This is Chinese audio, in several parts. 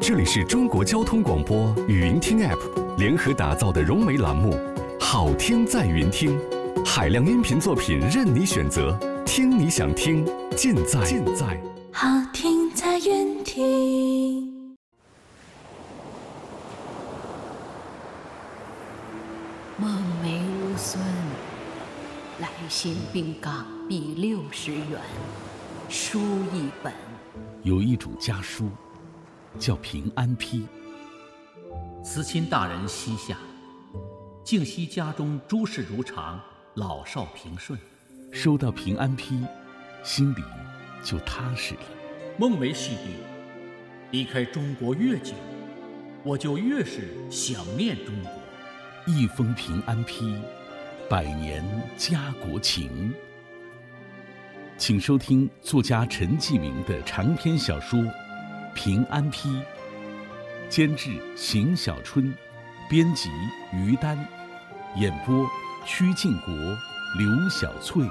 这里是中国交通广播语音听 App 联合打造的融媒栏目《好听在云听》，海量音频作品任你选择，听你想听，尽在好听在云听。 梦梅如孙，来信并港币60元，书一本。 有一种家书，叫平安批。 慈亲大人膝下，敬惜家中诸事如常，老少平顺。 收到平安批，心里就踏实了。 梦梅系弟，离开中国越久，我就越是想念中国。 一封平安批，100年家国情。请收听作家陈继明的长篇小说《平安批》，监制邢小春，编辑于丹，演播曲靖国、刘小翠。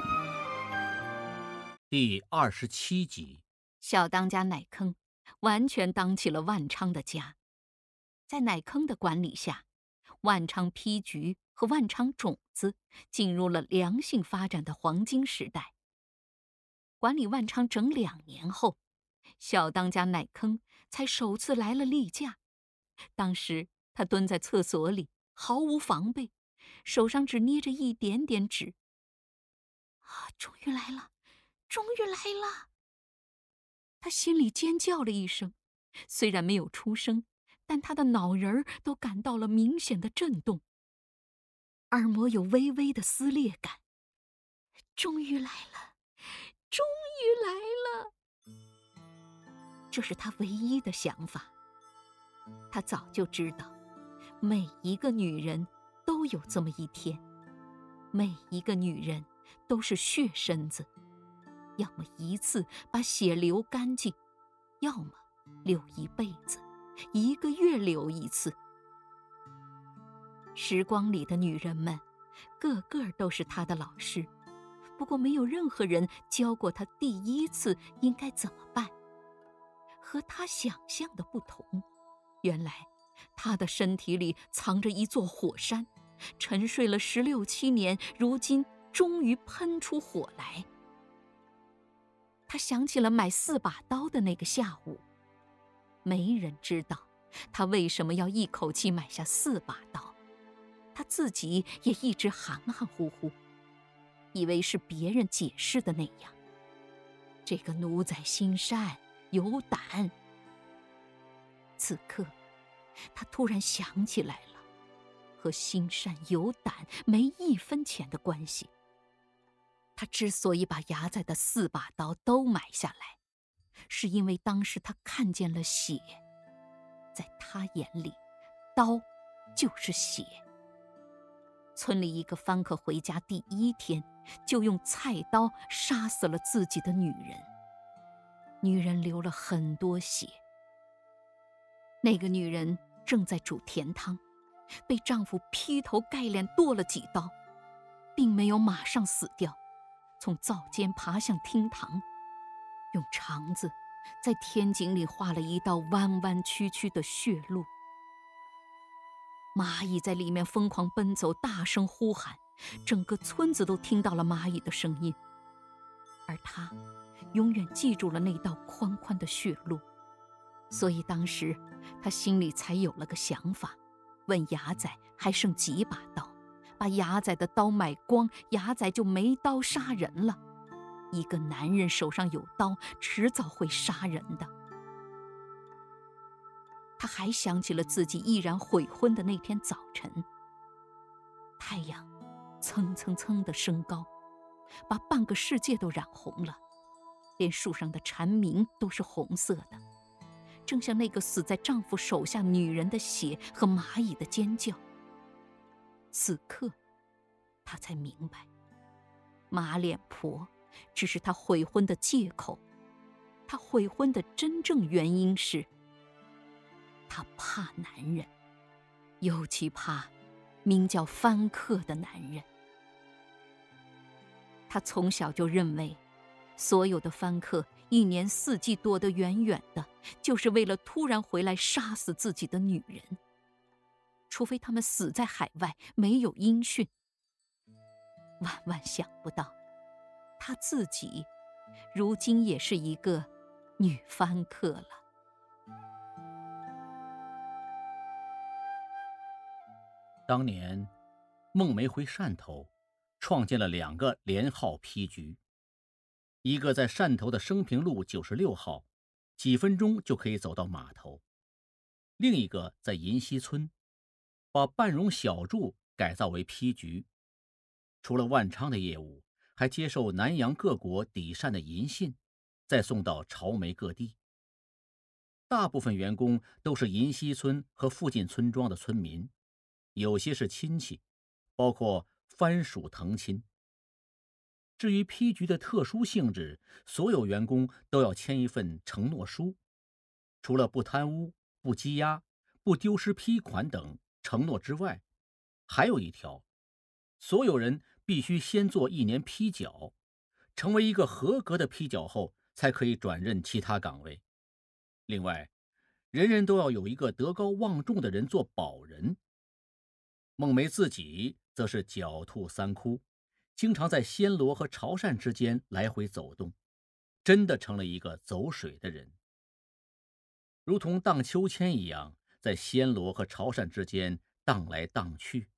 第27集。 小当家乃坑完全当起了万昌的家，在乃坑的管理下，万昌批局和万昌种子进入了良性发展的黄金时代。管理万昌整2年后，小当家乃坑才首次来了例假。当时他蹲在厕所里，毫无防备，手上只捏着一点点纸。终于来了，终于来了！他心里尖叫了一声，虽然没有出声，但他的脑仁儿都感到了明显的震动，耳膜有微微的撕裂感。终于来了，终于来了！这是他唯一的想法。他早就知道，每一个女人都有这么一天，每一个女人都是血身子，要么一次把血流干净，要么流一辈子，1个月流一次。时光里的女人们，个个都是她的老师，不过没有任何人教过她第1次应该怎么办。和她想象的不同，原来她的身体里藏着一座火山，沉睡了16、17年，如今终于喷出火来。他想起了买4把刀的那个下午，没人知道他为什么要一口气买下4把刀，他自己也一直含含糊糊，以为是别人解释的那样。这个奴才心善有胆。此刻他突然想起来了，和心善有胆没1分钱的关系。他之所以把牙仔的4把刀都买下来，是因为当时他看见了血，在他眼里，刀就是血。村里一个番客回家第1天，就用菜刀杀死了自己的女人，女人流了很多血。那个女人正在煮甜汤，被丈夫劈头盖脸剁了几刀，并没有马上死掉，从灶间爬向厅堂，用肠子在天井里画了一道弯弯曲曲的血路。蚂蚁在里面疯狂奔走，大声呼喊，整个村子都听到了蚂蚁的声音。而他永远记住了那道宽宽的血路，所以当时他心里才有了个想法，问牙仔还剩几把刀，把牙仔的刀买光，牙仔就没刀杀人了。一个男人手上有刀，迟早会杀人的。他还想起了自己毅然悔婚的那天早晨，太阳蹭蹭蹭地升高，把半个世界都染红了，连树上的蝉鸣都是红色的，正像那个死在丈夫手下女人的血和蚂蚁的尖叫。此刻他才明白，马脸婆只是他悔婚的借口，他悔婚的真正原因是他怕男人，尤其怕名叫番客的男人。他从小就认为，所有的番客一年四季躲得远远的，就是为了突然回来杀死自己的女人。除非他们死在海外，没有音讯。万万想不到，他自己如今也是一个女番客了。 当年，孟梅回汕头，创建了2个连号批局，一个在汕头的升平路96号，几分钟就可以走到码头；另一个在银溪村，把半荣小筑改造为批局。除了万昌的业务，还接受南洋各国抵汕的银信，再送到潮梅各地。大部分员工都是银溪村和附近村庄的村民，有些是亲戚，包括番属藤亲。至于批局的特殊性质，所有员工都要签一份承诺书，除了不贪污、不积压、不丢失批款等承诺之外，还有一条，所有人必须先做1年批缴，成为一个合格的批缴后，才可以转任其他岗位。另外，人人都要有一个德高望重的人做保人。孟梅自己则是狡兔3窟，经常在暹罗和潮汕之间来回走动，真的成了一个走水的人，如同荡秋千一样，在暹罗和潮汕之间荡来荡去。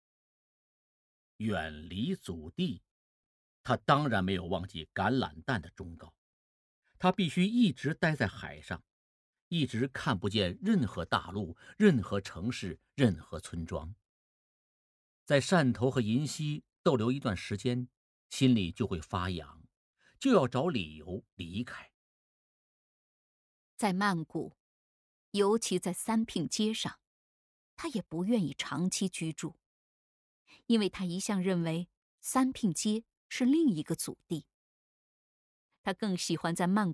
远离祖地，他当然没有忘记橄榄弹的忠告，他必须一直待在海上，一直看不见任何大陆、任何城市、任何村庄。在汕头和银溪逗留一段时间，心里就会发痒，就要找理由离开。 在曼谷，尤其在三聘街上，他也不愿意长期居住，因为他一向认为三聘街是另一个祖地。他更喜欢在曼